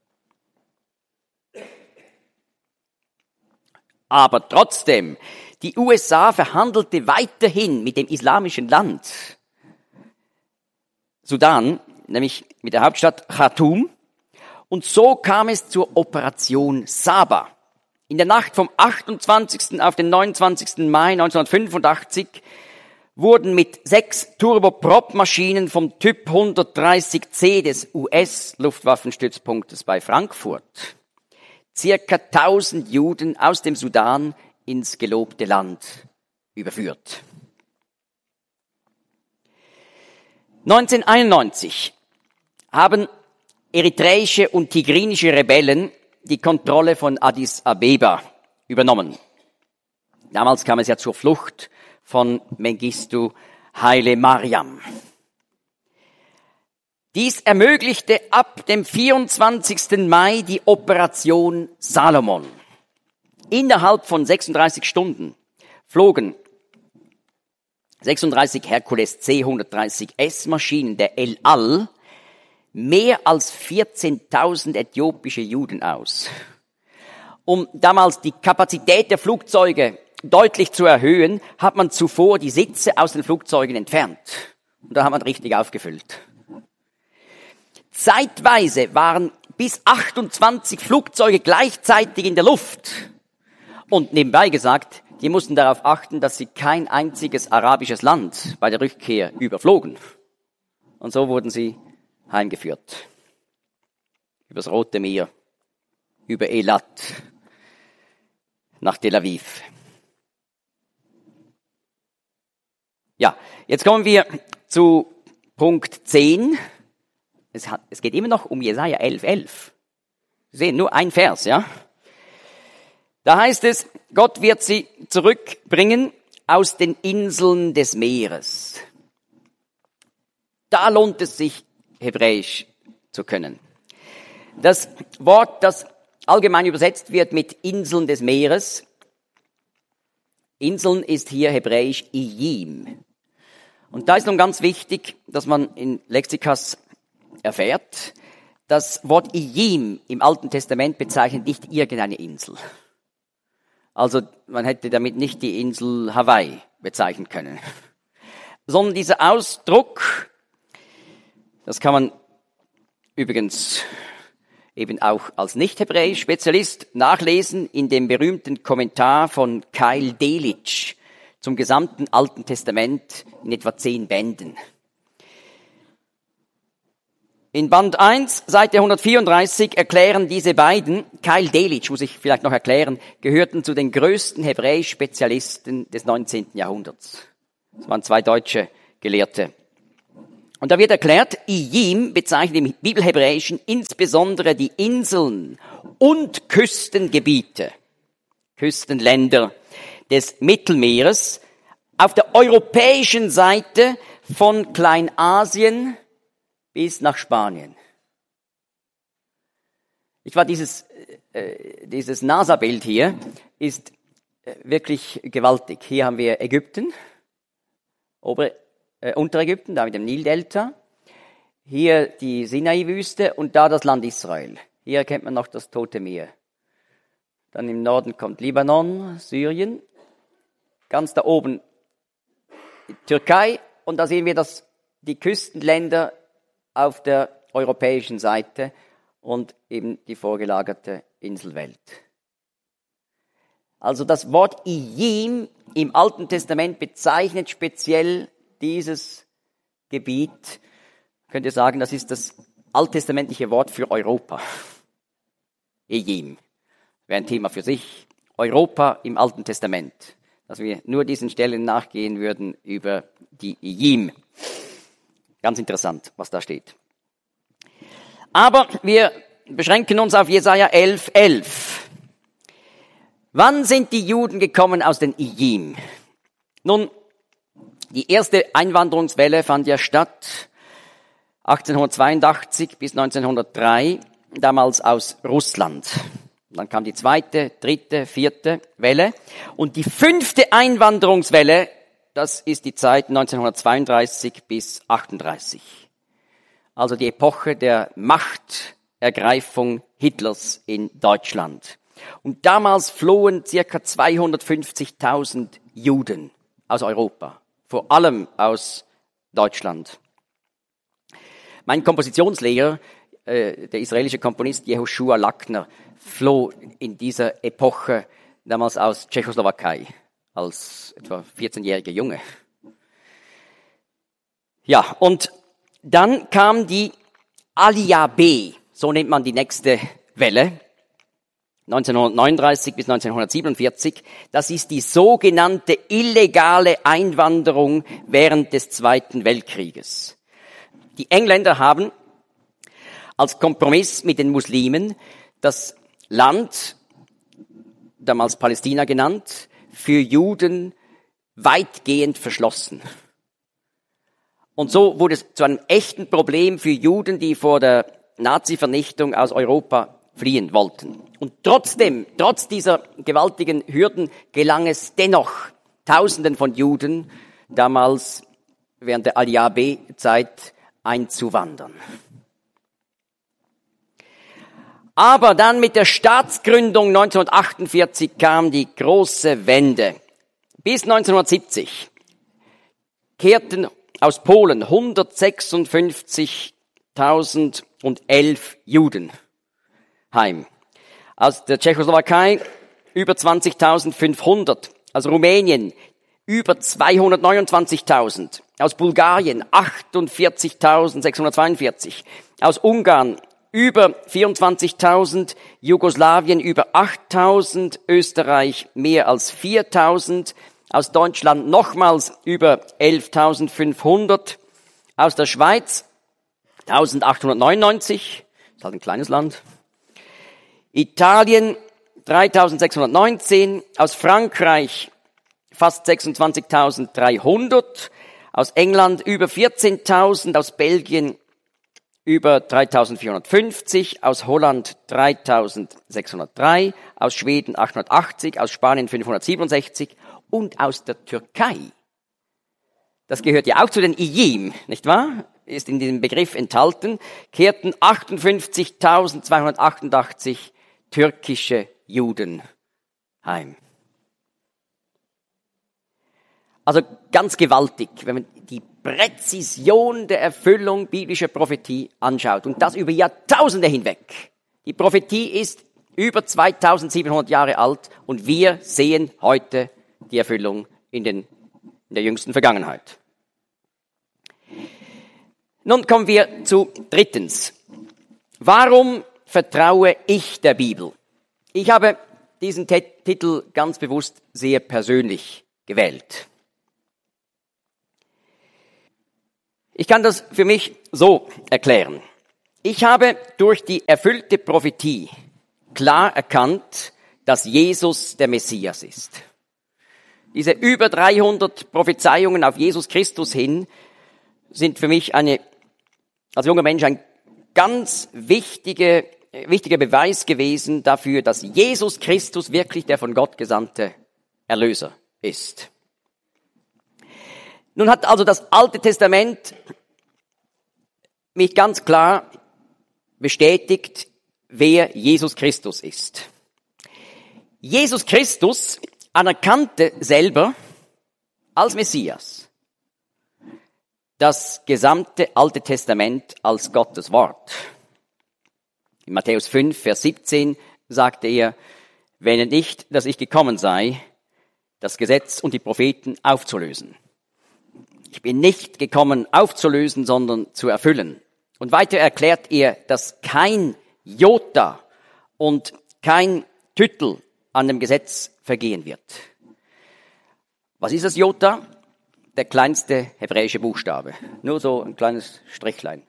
[SPEAKER 1] Aber trotzdem, die USA verhandelte weiterhin mit dem islamischen Land Sudan, nämlich mit der Hauptstadt Khartoum. Und so kam es zur Operation Saba. In der Nacht vom 28. auf den 29. Mai 1985 wurden mit 6 Turboprop-Maschinen vom Typ 130C des US-Luftwaffenstützpunktes bei Frankfurt circa 1000 Juden aus dem Sudan ins gelobte Land überführt. 1991 haben eritreische und tigrinische Rebellen die Kontrolle von Addis Abeba übernommen. Damals kam es ja zur Flucht von Mengistu Haile Mariam. Dies ermöglichte ab dem 24. Mai die Operation Salomon. Innerhalb von 36 Stunden flogen 36 Hercules C-130S Maschinen der El Al mehr als 14.000 äthiopische Juden aus. Um damals die Kapazität der Flugzeuge deutlich zu erhöhen, hat man zuvor die Sitze aus den Flugzeugen entfernt. Und da hat man richtig aufgefüllt. Zeitweise waren bis 28 Flugzeuge gleichzeitig in der Luft. Und nebenbei gesagt, die mussten darauf achten, dass sie kein einziges arabisches Land bei der Rückkehr überflogen. Und so wurden sie heimgeführt. Übers Rote Meer, über Eilat, nach Tel Aviv. Ja, jetzt kommen wir zu Punkt 10. Es geht immer noch um Jesaja 11,11. Sie sehen, nur ein Vers, ja? Da heißt es, Gott wird sie zurückbringen aus den Inseln des Meeres. Da lohnt es sich, Hebräisch zu können. Das Wort, das allgemein übersetzt wird mit Inseln des Meeres, Inseln ist hier hebräisch Iyim. Und da ist nun ganz wichtig, dass man in Lexikas erfährt, das Wort Iyim im Alten Testament bezeichnet nicht irgendeine Insel. Also man hätte damit nicht die Insel Hawaii bezeichnen können. Sondern dieser Ausdruck, das kann man übrigens eben auch als Nicht-Hebräisch-Spezialist nachlesen in dem berühmten Kommentar von Keil Delitzsch zum gesamten Alten Testament in etwa 10 Bänden. In Band 1, Seite 134, erklären diese beiden, Keil Delitzsch, muss ich vielleicht noch erklären, gehörten zu den größten Hebräisch-Spezialisten des 19. Jahrhunderts. Das waren 2 deutsche Gelehrte. Und da wird erklärt, Iyim bezeichnet im Bibelhebräischen insbesondere die Inseln und Küstengebiete, Küstenländer des Mittelmeeres auf der europäischen Seite von Kleinasien bis nach Spanien. Dieses NASA-Bild hier ist wirklich gewaltig. Hier haben wir Ägypten, Unterägypten, da mit dem Nildelta. Hier die Sinai-Wüste und da das Land Israel. Hier erkennt man noch das Tote Meer. Dann im Norden kommt Libanon, Syrien. Ganz da oben die Türkei. Und da sehen wir die Küstenländer auf der europäischen Seite und eben die vorgelagerte Inselwelt. Also das Wort Iyim im Alten Testament bezeichnet speziell dieses Gebiet. Könnt ihr sagen, das ist das alttestamentliche Wort für Europa. Iyim wäre ein Thema für sich. Europa im Alten Testament. Dass wir nur diesen Stellen nachgehen würden über die Iyim. Ganz interessant, was da steht. Aber wir beschränken uns auf Jesaja 11,11. Wann sind die Juden gekommen aus den Iyim? Nun, die erste Einwanderungswelle fand ja statt 1882 bis 1903, damals aus Russland. Dann kam die zweite, dritte, vierte Welle. Und die fünfte Einwanderungswelle, das ist die Zeit 1932 bis 1938. Also die Epoche der Machtergreifung Hitlers in Deutschland. Und damals flohen circa 250.000 Juden aus Europa, vor allem aus Deutschland. Mein Kompositionslehrer, der israelische Komponist Yehoshua Lackner, floh in dieser Epoche damals aus Tschechoslowakei als etwa 14-jähriger Junge. Ja, und dann kam die Aliyah B, so nennt man die nächste Welle, 1939 bis 1947. Das ist die sogenannte illegale Einwanderung während des Zweiten Weltkrieges. Die Engländer haben als Kompromiss mit den Muslimen das Land, damals Palästina genannt, für Juden weitgehend verschlossen. Und so wurde es zu einem echten Problem für Juden, die vor der Nazi-Vernichtung aus Europa fliehen wollten. Und trotz dieser gewaltigen Hürden gelang es dennoch Tausenden von Juden damals während der Aliyah B-Zeit einzuwandern. Aber dann mit der Staatsgründung 1948 kam die große Wende. Bis 1970 kehrten aus Polen 156.011 Juden heim. Aus der Tschechoslowakei über 20.500. Aus Rumänien über 229.000. Aus Bulgarien 48.642. Aus Ungarn über 24.000. Jugoslawien über 8.000. Österreich mehr als 4.000. Aus Deutschland nochmals über 11.500. Aus der Schweiz 1.899. Ist halt ein kleines Land. Italien 3.619, aus Frankreich fast 26.300, aus England über 14.000, aus Belgien über 3.450, aus Holland 3.603, aus Schweden 880, aus Spanien 567 und aus der Türkei. Das gehört ja auch zu den Iyim, nicht wahr? Ist in diesem Begriff enthalten, kehrten 58.288 türkische Juden heim. Also ganz gewaltig, wenn man die Präzision der Erfüllung biblischer Prophetie anschaut. Und das über Jahrtausende hinweg. Die Prophetie ist über 2700 Jahre alt und wir sehen heute die Erfüllung in der jüngsten Vergangenheit. Nun kommen wir zu drittens. Warum vertraue ich der Bibel? Ich habe diesen Titel ganz bewusst sehr persönlich gewählt. Ich kann das für mich so erklären. Ich habe durch die erfüllte Prophetie klar erkannt, dass Jesus der Messias ist. Diese über 300 Prophezeiungen auf Jesus Christus hin sind für mich als junger Mensch ein ganz wichtiger Beweis gewesen dafür, dass Jesus Christus wirklich der von Gott gesandte Erlöser ist. Nun hat also das Alte Testament mich ganz klar bestätigt, wer Jesus Christus ist. Jesus Christus anerkannte selber als Messias das gesamte Alte Testament als Gottes Wort. In Matthäus 5, Vers 17 sagte er, wenn nicht, dass ich gekommen sei, das Gesetz und die Propheten aufzulösen. Ich bin nicht gekommen aufzulösen, sondern zu erfüllen. Und weiter erklärt er, dass kein Jota und kein Tüttel an dem Gesetz vergehen wird. Was ist das Jota? Der kleinste hebräische Buchstabe. Nur so ein kleines Strichlein.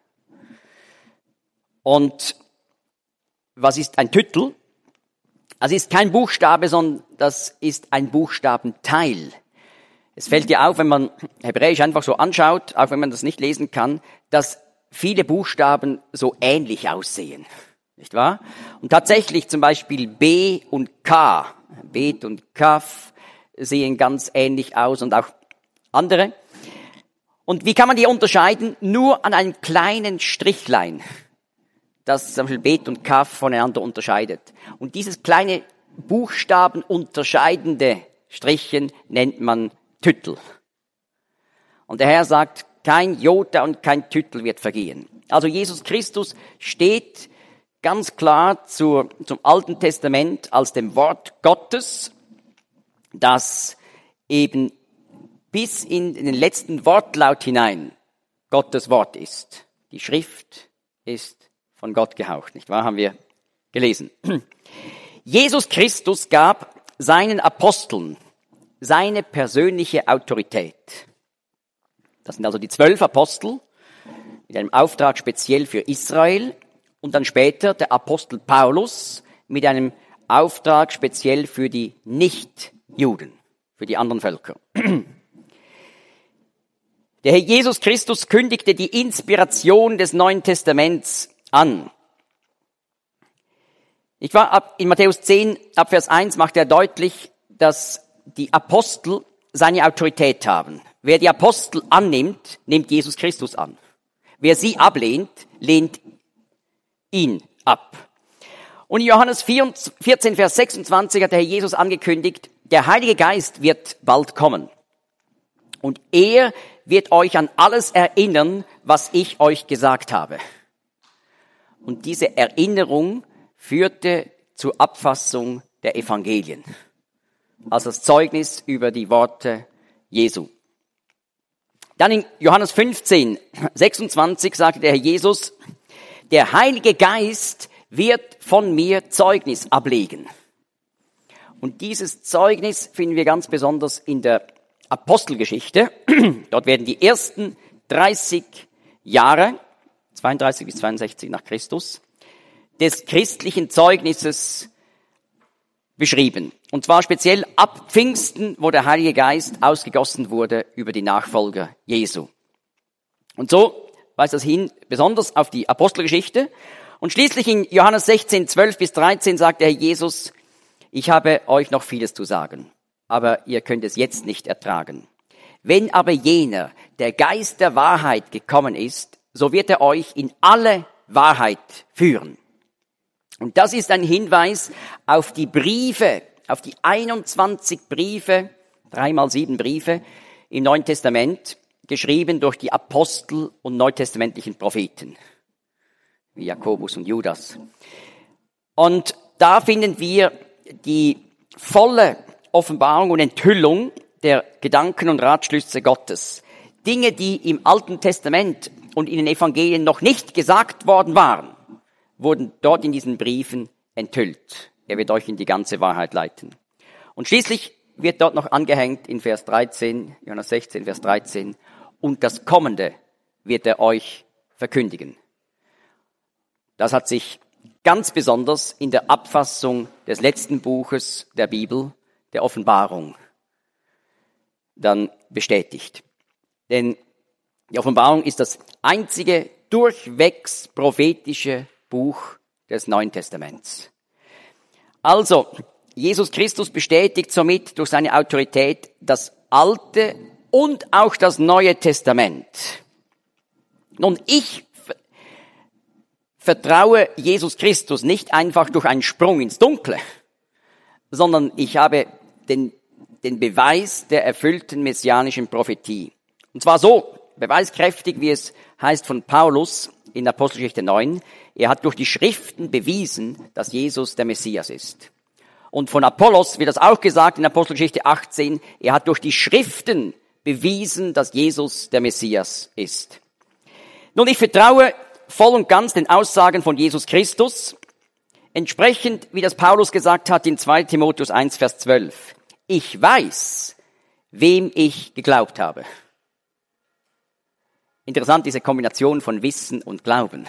[SPEAKER 1] Und was ist ein Tüttel? Das ist kein Buchstabe, sondern das ist ein Buchstabenteil. Es fällt dir auf, wenn man Hebräisch einfach so anschaut, auch wenn man das nicht lesen kann, dass viele Buchstaben so ähnlich aussehen. Nicht wahr? Und tatsächlich zum Beispiel B und K, Bet und Kaf, sehen ganz ähnlich aus und auch andere. Und wie kann man die unterscheiden? Nur an einem kleinen Strichlein, das zum Beispiel Bet und Kaf voneinander unterscheidet. Und dieses kleine Buchstaben unterscheidende Strichchen nennt man Tüttel. Und der Herr sagt, kein Jota und kein Tüttel wird vergehen. Also Jesus Christus steht ganz klar zum Alten Testament als dem Wort Gottes, das eben bis in den letzten Wortlaut hinein Gottes Wort ist. Die Schrift ist von Gott gehaucht, nicht wahr? Haben wir gelesen. Jesus Christus gab seinen Aposteln seine persönliche Autorität. Das sind also die 12 Apostel mit einem Auftrag speziell für Israel und dann später der Apostel Paulus mit einem Auftrag speziell für die Nichtjuden, für die anderen Völker. Der Herr Jesus Christus kündigte die Inspiration des Neuen Testaments an. In Matthäus 10, ab Vers 1 macht er deutlich, dass die Apostel seine Autorität haben. Wer die Apostel annimmt, nimmt Jesus Christus an. Wer sie ablehnt, lehnt ihn ab. Und in Johannes 14, Vers 26 hat der Herr Jesus angekündigt, der Heilige Geist wird bald kommen. Und er wird euch an alles erinnern, was ich euch gesagt habe. Und diese Erinnerung führte zur Abfassung der Evangelien, also das Zeugnis über die Worte Jesu. Dann in Johannes 15, 26 sagte der Herr Jesus, der Heilige Geist wird von mir Zeugnis ablegen. Und dieses Zeugnis finden wir ganz besonders in der Apostelgeschichte. Dort werden die ersten 30 Jahre, 32 bis 62 nach Christus, des christlichen Zeugnisses beschrieben. Und zwar speziell ab Pfingsten, wo der Heilige Geist ausgegossen wurde über die Nachfolger Jesu. Und so weist das hin besonders auf die Apostelgeschichte. Und schließlich in Johannes 16, 12 bis 13 sagt der Herr Jesus, ich habe euch noch vieles zu sagen, aber ihr könnt es jetzt nicht ertragen. Wenn aber jener, der Geist der Wahrheit gekommen ist, so wird er euch in alle Wahrheit führen. Und das ist ein Hinweis auf die Briefe, auf die 21 Briefe, 3x7 Briefe im Neuen Testament, geschrieben durch die Apostel und neutestamentlichen Propheten, wie Jakobus und Judas. Und da finden wir die volle Offenbarung und Enthüllung der Gedanken und Ratschlüsse Gottes. Dinge, die im Alten Testament und in den Evangelien noch nicht gesagt worden waren, wurden dort in diesen Briefen enthüllt. Er wird euch in die ganze Wahrheit leiten. Und schließlich wird dort noch angehängt in Vers 13, Johannes 16, Vers 13, und das Kommende wird er euch verkündigen. Das hat sich ganz besonders in der Abfassung des letzten Buches der Bibel, der Offenbarung, dann bestätigt. Denn die Offenbarung ist das einzige durchwegs prophetische Buch des Neuen Testaments. Also, Jesus Christus bestätigt somit durch seine Autorität das Alte und auch das Neue Testament. Nun, ich vertraue Jesus Christus nicht einfach durch einen Sprung ins Dunkle, sondern ich habe den Beweis der erfüllten messianischen Prophetie. Und zwar so beweiskräftig, wie es heißt von Paulus in Apostelgeschichte 9. Er hat durch die Schriften bewiesen, dass Jesus der Messias ist. Und von Apollos wird das auch gesagt in Apostelgeschichte 18. Er hat durch die Schriften bewiesen, dass Jesus der Messias ist. Nun, ich vertraue voll und ganz den Aussagen von Jesus Christus, entsprechend, wie das Paulus gesagt hat in 2 Timotheus 1, Vers 12. Ich weiß, wem ich geglaubt habe. Interessant, diese Kombination von Wissen und Glauben.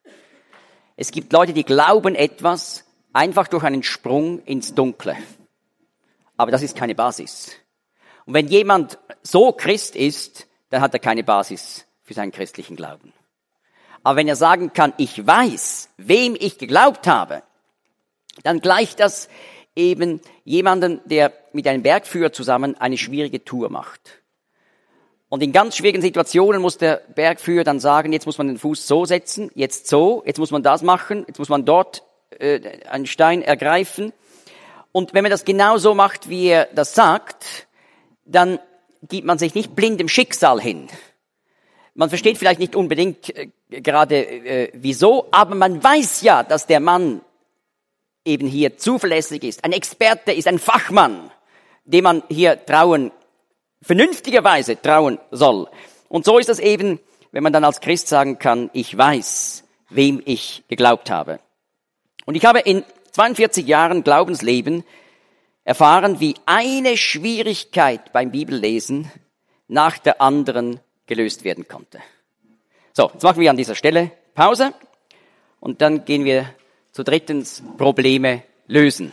[SPEAKER 1] Es gibt Leute, die glauben etwas einfach durch einen Sprung ins Dunkle. Aber das ist keine Basis. Und wenn jemand so Christ ist, dann hat er keine Basis für seinen christlichen Glauben. Aber wenn er sagen kann, ich weiß, wem ich geglaubt habe, dann gleicht das eben jemandem, der mit einem Bergführer zusammen eine schwierige Tour macht. Und in ganz schwierigen Situationen muss der Bergführer dann sagen, jetzt muss man den Fuß so setzen, jetzt so, jetzt muss man das machen, jetzt muss man dort einen Stein ergreifen. Und wenn man das genau so macht, wie er das sagt, dann gibt man sich nicht blind dem Schicksal hin. Man versteht vielleicht nicht unbedingt gerade wieso, aber man weiß ja, dass der Mann eben hier zuverlässig ist, ein Experte ist, ein Fachmann, dem man hier vernünftigerweise trauen soll. Und so ist es eben, wenn man dann als Christ sagen kann, ich weiß, wem ich geglaubt habe. Und ich habe in 42 Jahren Glaubensleben erfahren, wie eine Schwierigkeit beim Bibellesen nach der anderen gelöst werden konnte. So, jetzt machen wir an dieser Stelle Pause und dann gehen wir zu drittens Probleme lösen.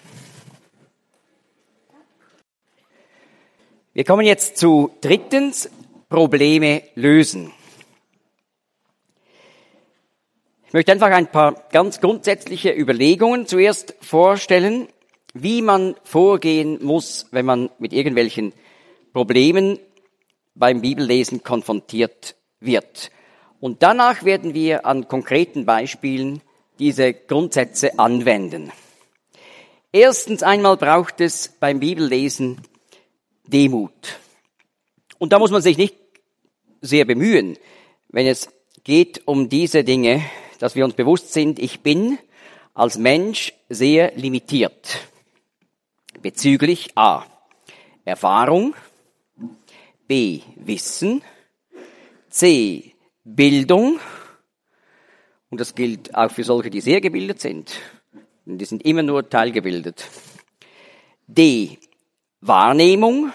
[SPEAKER 1] Wir kommen jetzt zu drittens Probleme lösen. Ich möchte einfach ein paar ganz grundsätzliche Überlegungen zuerst vorstellen, wie man vorgehen muss, wenn man mit irgendwelchen Problemen beim Bibellesen konfrontiert wird. Und danach werden wir an konkreten Beispielen diese Grundsätze anwenden. Erstens einmal braucht es beim Bibellesen Demut. Und da muss man sich nicht sehr bemühen, wenn es geht um diese Dinge, dass wir uns bewusst sind, ich bin als Mensch sehr limitiert. Bezüglich A. Erfahrung, B. Wissen, C. Bildung, und das gilt auch für solche, die sehr gebildet sind. Die sind immer nur teilgebildet. D. Wahrnehmung,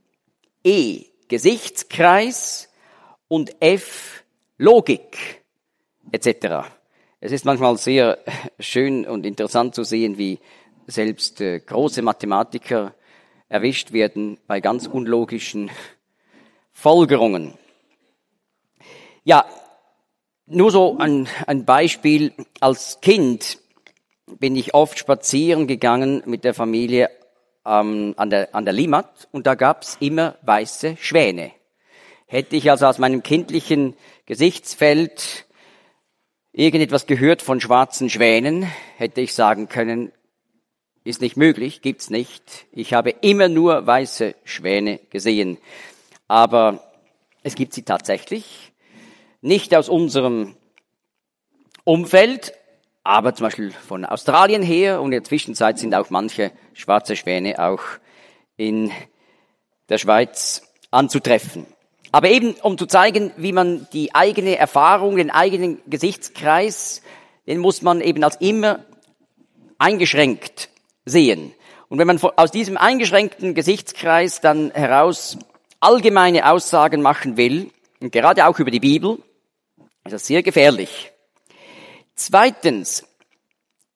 [SPEAKER 1] E. Gesichtskreis und F. Logik etc. Es ist manchmal sehr schön und interessant zu sehen, wie selbst große Mathematiker erwischt werden bei ganz unlogischen Folgerungen. Ja, nur so ein Beispiel. Als Kind bin ich oft spazieren gegangen mit der Familie an der Limmat und da gab's immer weiße Schwäne. Hätte ich also aus meinem kindlichen Gesichtsfeld irgendetwas gehört von schwarzen Schwänen, hätte ich sagen können, ist nicht möglich, gibt's nicht. Ich habe immer nur weiße Schwäne gesehen. Aber es gibt sie tatsächlich. Nicht aus unserem Umfeld, aber zum Beispiel von Australien her. Und in der Zwischenzeit sind auch manche schwarze Schwäne auch in der Schweiz anzutreffen. Aber eben, um zu zeigen, wie man die eigene Erfahrung, den eigenen Gesichtskreis, den muss man eben als immer eingeschränkt sehen. Und wenn man aus diesem eingeschränkten Gesichtskreis dann heraus allgemeine Aussagen machen will, und gerade auch über die Bibel, Also sehr gefährlich. Zweitens,